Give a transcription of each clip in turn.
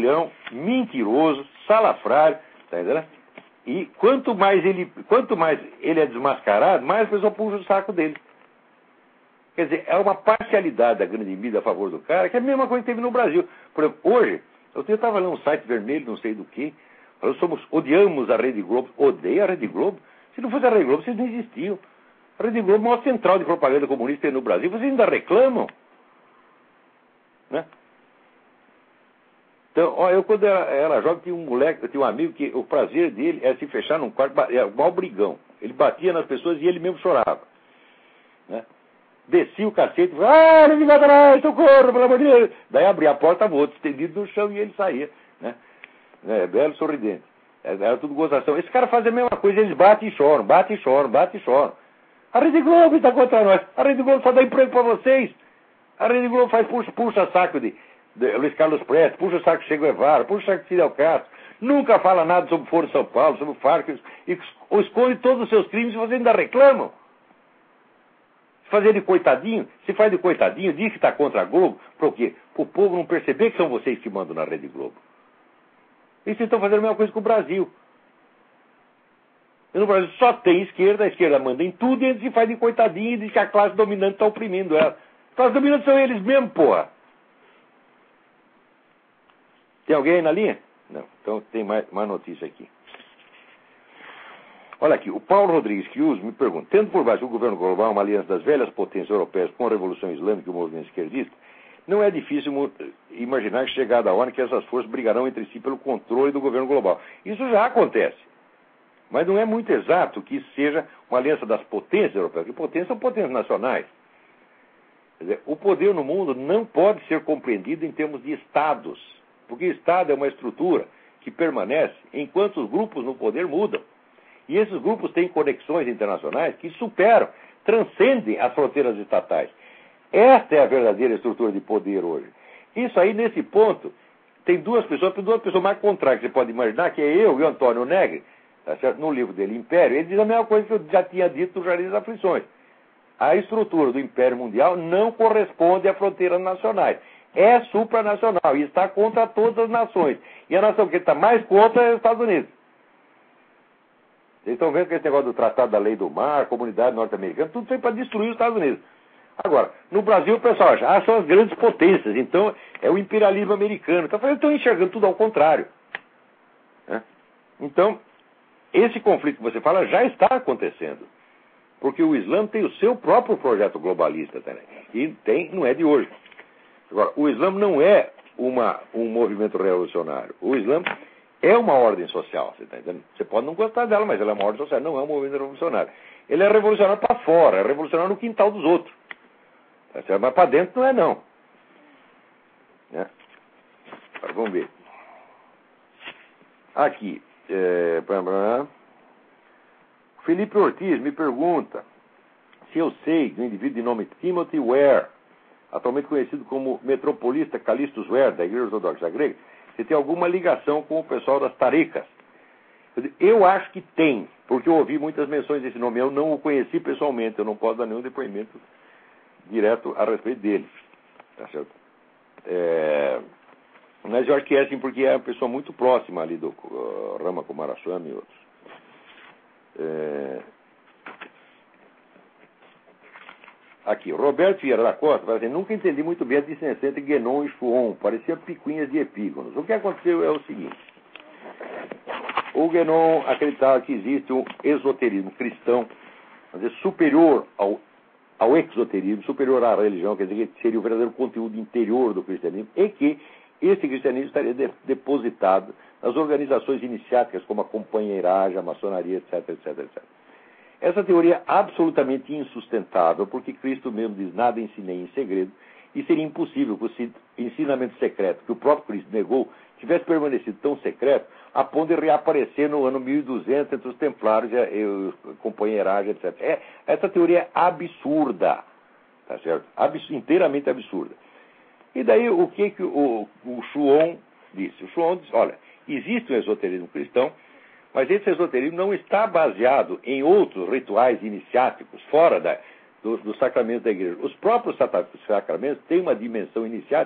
mentiroso, salafrário, tá entendendo? E quanto mais ele é desmascarado, mais a pessoa puxa o saco dele. Quer dizer, é uma parcialidade da grande mídia a favor do cara, que é a mesma coisa que teve no Brasil. Por exemplo, hoje, eu estava lendo um site vermelho, não sei do que, odiamos a Rede Globo. Odeia a Rede Globo? Se não fosse a Rede Globo, vocês não existiam. A Rede Globo é a maior central de propaganda comunista no Brasil, vocês ainda reclamam. Né? Então, ó, eu quando era jovem, tinha um moleque, eu tinha um amigo que o prazer dele era se fechar num quarto, era um mau brigão. Ele batia nas pessoas e ele mesmo chorava. Né? Descia o cacete e falava, não me mata mais, socorro, pelo amor de Deus. Daí abria a porta, o outro estendido no chão e ele saía. Né? Belo sorridente. Era tudo gozação. Esse cara faz a mesma coisa, eles batem e choram, batem e choram, batem e choram. A Rede Globo está contra nós. A Rede Globo só dá emprego para vocês. A Rede Globo puxa saco de Luiz Carlos Prestes, puxa o saco de Che Guevara, puxa o saco de Fidel Castro. Nunca fala nada sobre o Foro de São Paulo, sobre o Farc, e esconde todos os seus crimes e vocês ainda reclamam. Fazer de coitadinho, se faz de coitadinho, diz que está contra a Globo, por quê? Para o povo não perceber que são vocês que mandam na Rede Globo. E vocês estão fazendo a mesma coisa com o Brasil. E no Brasil só tem esquerda, a esquerda manda em tudo e eles se fazem de coitadinho e diz que a classe dominante está oprimindo ela. As classes dominantes são eles mesmo, porra. Tem alguém aí na linha? Não. Então tem mais notícia aqui. Olha aqui, o Paulo Rodrigues Chiuso me pergunta, tendo por base o governo global uma aliança das velhas potências europeias com a Revolução Islâmica e o movimento esquerdista, não é difícil imaginar que chegada a hora que essas forças brigarão entre si pelo controle do governo global. Isso já acontece. Mas não é muito exato que isso seja uma aliança das potências europeias, porque potências são potências nacionais. Quer dizer, o poder no mundo não pode ser compreendido em termos de estados, porque Estado é uma estrutura que permanece enquanto os grupos no poder mudam. E esses grupos têm conexões internacionais que superam, transcendem as fronteiras estatais. Esta é a verdadeira estrutura de poder hoje. Isso aí, nesse ponto, tem duas pessoas mais contrárias que você pode imaginar, que é eu e o Antônio Negri, tá certo? No livro dele, Império, ele diz a mesma coisa que eu já tinha dito no Jardim das Aflições. A estrutura do Império Mundial não corresponde a fronteiras nacionais. É supranacional e está contra todas as nações. E a nação que está mais contra é os Estados Unidos. Vocês estão vendo que esse negócio do Tratado da Lei do Mar, Comunidade Norte-Americana, tudo foi para destruir os Estados Unidos. Agora, no Brasil o pessoal acha, são as grandes potências, então é o imperialismo americano. Então estão enxergando tudo ao contrário. Né? Então, esse conflito que você fala já está acontecendo. Porque o Islã tem o seu próprio projeto globalista também. E não é de hoje. Agora, o Islã não é um movimento revolucionário. O Islã é uma ordem social, você está entendendo? Você pode não gostar dela, mas ela é uma ordem social, não é um movimento revolucionário. Ele é revolucionário para fora, é revolucionário no quintal dos outros. Tá, mas para dentro não é, não. Né? Agora, vamos ver. Aqui. Felipe Ortiz me pergunta se eu sei de um indivíduo de nome Timothy Ware, atualmente conhecido como metropolista Callistus Ware, da Igreja Ortodoxa Grega, se tem alguma ligação com o pessoal das taricas. Eu acho que tem, porque eu ouvi muitas menções desse nome. Eu não o conheci pessoalmente, eu não posso dar nenhum depoimento direto a respeito dele. Tá certo? Mas eu acho que é assim, porque é uma pessoa muito próxima ali do Rama Kumaraswamy e outros. Aqui, o Roberto Vieira da Costa vai dizer, nunca entendi muito bem a distinção entre Guénon e Chuon, parecia picuinhas de epígonos. O que aconteceu é o seguinte, o Guénon acreditava que existe um esoterismo cristão, quer dizer, superior ao exoterismo, superior à religião, quer dizer, que seria o verdadeiro conteúdo interior do cristianismo, e que esse cristianismo estaria depositado nas organizações iniciáticas, como a companheiragem, a maçonaria, etc, etc, etc. Essa teoria é absolutamente insustentável, porque Cristo mesmo diz, nada ensinei em segredo, e seria impossível que o ensinamento secreto que o próprio Cristo negou tivesse permanecido tão secreto a ponto de reaparecer no ano 1200 entre os templários e a companheiragem, etc. Essa teoria é absurda, tá certo? Inteiramente absurda. E daí o que o Chuon disse? O Chuon disse, olha, existe um esoterismo cristão, mas esse esoterismo não está baseado em outros rituais iniciáticos, fora dos sacramentos da igreja. Os próprios sacramentos têm uma dimensão iniciática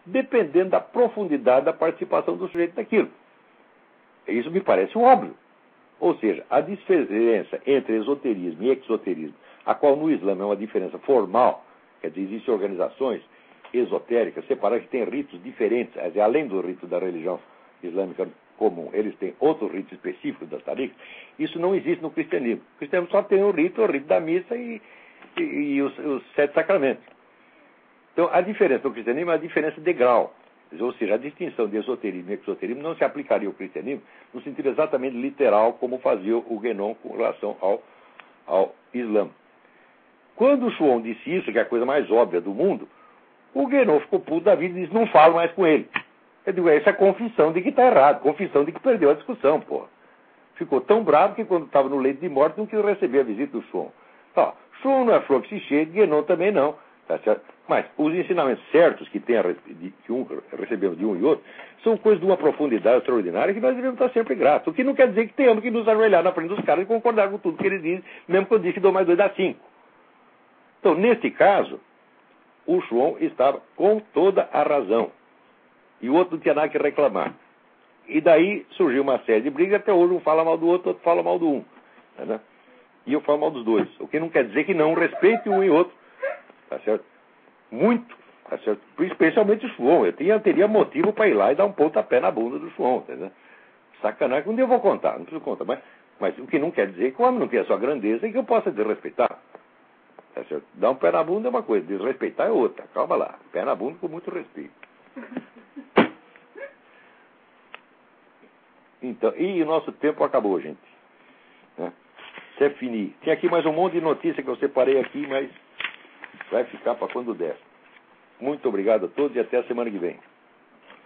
dependendo da profundidade da participação do sujeito naquilo. Isso me parece óbvio. Ou seja, a diferença entre esoterismo e exoterismo, a qual no Islã é uma diferença formal, quer dizer, existem organizações esotéricas separadas que têm ritos diferentes, quer dizer, além do rito da religião islâmica comum, eles têm outros ritos específicos das tariqas. Isso não existe no cristianismo. O cristianismo só tem o rito da missa e os 7 sacramentos. Então, a diferença do cristianismo é a diferença de grau. Ou seja, a distinção de esoterismo e exoterismo não se aplicaria ao cristianismo no sentido exatamente literal como fazia o Guénon com relação ao Islã. Quando o Schuon disse isso, que é a coisa mais óbvia do mundo, o Guénon ficou puto da vida e disse, não falo mais com ele. Eu digo, essa é a confissão de que está errado, confissão de que perdeu a discussão, porra. Ficou tão bravo que quando estava no leito de morte não quis receber a visita do Schuon. Schuon não é flor que se cheia, Guénon também não. Tá certo? Mas os ensinamentos certos que um recebemos de um e outro são coisas de uma profundidade extraordinária que nós devemos estar sempre gratos. O que não quer dizer que tenhamos que nos ajoelhar na frente dos caras e concordar com tudo que eles dizem, mesmo quando dizem que 2 mais 2 dá 5. Então, nesse caso, o Schuon estava com toda a razão. E o outro não tinha nada que reclamar. E daí surgiu uma série de brigas, até hoje um fala mal do outro, outro fala mal do um. Né? E eu falo mal dos dois. O que não quer dizer que não respeite um e outro. Tá certo? Muito, tá certo? Especialmente o Schuon. Eu teria motivo para ir lá e dar um pontapé na bunda do Schuon, entendeu? Sacanagem, que um dia eu vou contar, não preciso contar, mas o que não quer dizer que o homem não tem a sua grandeza e que eu possa desrespeitar. Tá certo? Dar um pé na bunda é uma coisa, desrespeitar é outra. Calma lá, pé na bunda com muito respeito. Então, e o nosso tempo acabou, gente. Né? C'est fini. Tem aqui mais um monte de notícia que eu separei aqui, mas vai ficar para quando der. Muito obrigado a todos e até a semana que vem.